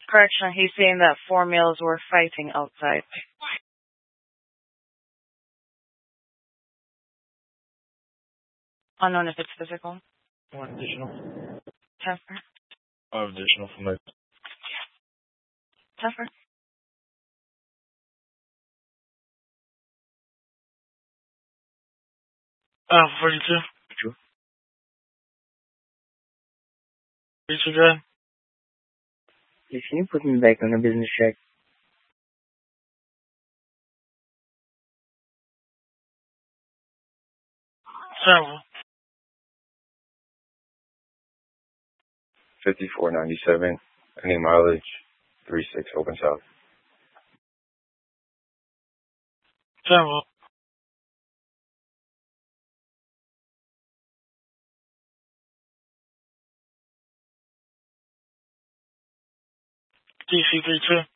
Correction, he's saying that 4 males were fighting outside. Unknown if it's physical. One additional. Teffer. Additional from my. Teffer. 42. True. Reach again. Please, can you put me back on a business check? Travel. 5497. Any mileage? 36 open south. Travel. DC 32.